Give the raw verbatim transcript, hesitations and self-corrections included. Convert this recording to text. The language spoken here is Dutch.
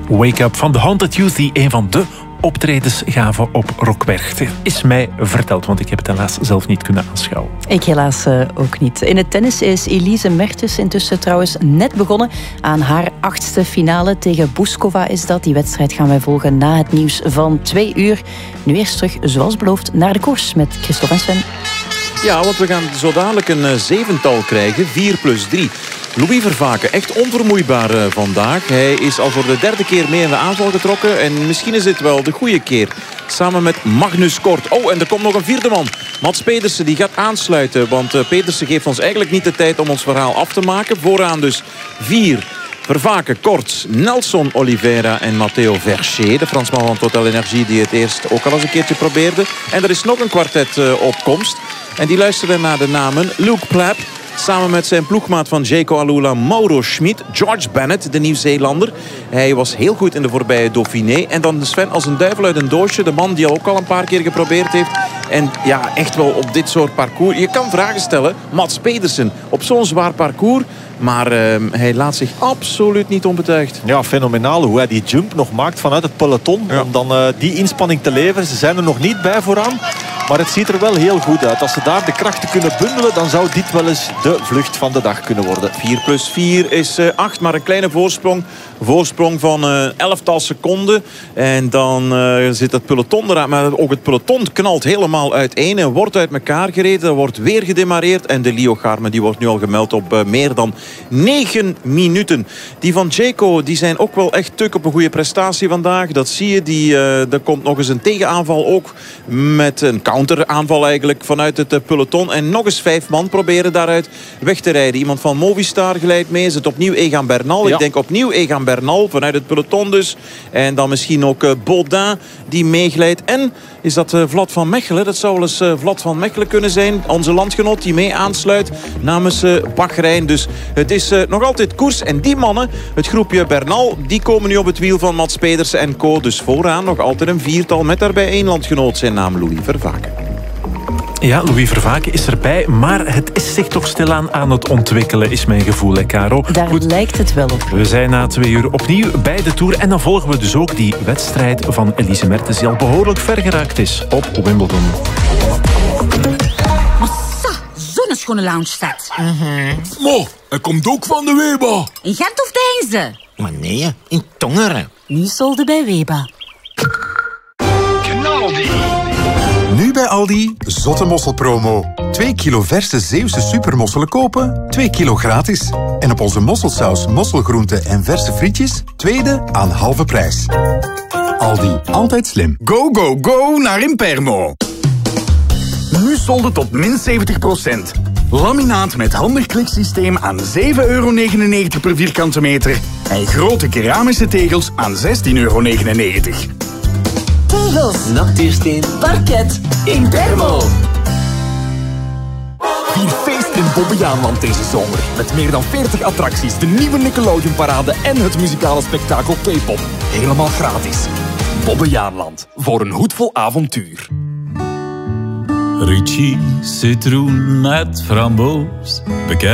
Wake Up van The Haunted Youth, die een van de optredens gaven op Rockwercht. Is mij verteld, want ik heb het helaas zelf niet kunnen aanschouwen. Ik helaas uh, ook niet. In het tennis is Elise Mertens intussen trouwens net begonnen aan haar achtste finale. Tegen Bouzkova is dat. Die wedstrijd gaan wij volgen na het nieuws van twee uur. Nu eerst terug, zoals beloofd, naar de koers met Christophe en Sven. Ja, want we gaan zo dadelijk een uh, zevental krijgen. vier plus drie. Louis Vervaken, echt onvermoeibaar uh, vandaag. Hij is al voor de derde keer mee in de aanval getrokken. En misschien is dit wel de goede keer. Samen met Magnus Kort. Oh, en er komt nog een vierde man. Mats Pedersen, die gaat aansluiten. Want uh, Pedersen geeft ons eigenlijk niet de tijd om ons verhaal af te maken. Vooraan dus vier. Vervaken, Kort, Nelson Oliveira en Matteo Vercher. De Fransman van Total Energie die het eerst ook al eens een keertje probeerde. En er is nog een kwartet uh, op komst. En die luisteren naar de namen Luke Plapp. Samen met zijn ploegmaat van Jayco Alula, Mauro Schmid. George Bennett, de Nieuw-Zeelander. Hij was heel goed in de voorbije Dauphiné. En dan Sven als een duivel uit een doosje. De man die al ook al een paar keer geprobeerd heeft. En ja, echt wel op dit soort parcours. Je kan vragen stellen. Mats Pedersen op zo'n zwaar parcours. Maar uh, hij laat zich absoluut niet onbetuigd. Ja, fenomenaal hoe hij die jump nog maakt vanuit het peloton. Ja. Om dan uh, die inspanning te leveren. Ze zijn er nog niet bij vooraan. Maar het ziet er wel heel goed uit. Als ze daar de krachten kunnen bundelen, dan zou dit wel eens de vlucht van de dag kunnen worden. vier plus vier is uh, acht, maar een kleine voorsprong. Voorsprong van een uh, elftal seconden. En dan uh, zit het peloton eruit. Maar ook het peloton knalt helemaal uiteen en wordt uit elkaar gereden. Er wordt weer gedemareerd. En de Leo Garme die wordt nu al gemeld op uh, meer dan negen minuten. Die van Jayco, die zijn ook wel echt tuk op een goede prestatie vandaag. Dat zie je. Die, uh, er komt nog eens een tegenaanval ook met een counteraanval eigenlijk vanuit het uh, peloton. En nog eens vijf man proberen daaruit weg te rijden. Iemand van Movistar glijdt mee. Is het opnieuw Egan Bernal? Ja. Ik denk opnieuw Egan Bernal vanuit het peloton dus. En dan misschien ook uh, Baudin die meeglijdt. En is dat uh, Vlad van Mechelen? Dat zou wel eens uh, Vlad van Mechelen kunnen zijn. Onze landgenoot die mee aansluit namens uh, Bahrein. Dus het is uh, nog altijd koers. En die mannen, het groepje Bernal, die komen nu op het wiel van Mats Pedersen en co. Dus vooraan nog altijd een viertal met daarbij één landgenoot. Zijn naam Louis Vervaken. Ja, Louis Vervaken is erbij, maar het is zich toch stilaan aan het ontwikkelen, is mijn gevoel, hè, Caro? Daar Goed. lijkt het wel op. We zijn na twee uur opnieuw bij de Tour en dan volgen we dus ook die wedstrijd van Elise Mertens, die al behoorlijk ver geraakt is op Wimbledon. Massa, zo'n schone loungestad. Mm-hmm. Mo, hij komt ook van de Weba. In Gent of Deinze? Maar nee, in Tongeren. Nu solde bij Weba. Knaldi. Nu bij Aldi, zotte mosselpromo. twee kilo verse Zeeuwse supermosselen kopen, twee kilo gratis. En op onze mosselsaus, mosselgroenten en verse frietjes, tweede aan halve prijs. Aldi, altijd slim. Go, go, go naar Impermo. Nu solden tot min zeventig procent. Laminaat met handig kliksysteem aan zeven euro negenennegentig per vierkante meter. En grote keramische tegels aan zestien euro negenennegentig. Tegels, Natuursteen, parket, Impermo. Vier feest in Bobbejaanland deze zomer. Met meer dan veertig attracties, de nieuwe Nickelodeon-parade en het muzikale spektakel K-pop. Helemaal gratis. Bobbejaanland, voor een hoedvol avontuur. Ricci, citroen met framboos. Bekijk